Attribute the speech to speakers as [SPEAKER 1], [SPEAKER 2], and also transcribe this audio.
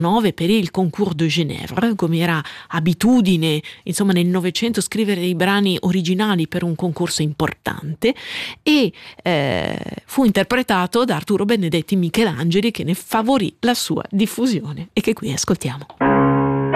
[SPEAKER 1] per il Concours de Ginevra, come era abitudine, insomma, nel Novecento scrivere dei brani originali per un concorso importante, e fu interpretato da Arturo Benedetti Michelangeli, che ne favorì la sua diffusione e che qui ascoltiamo.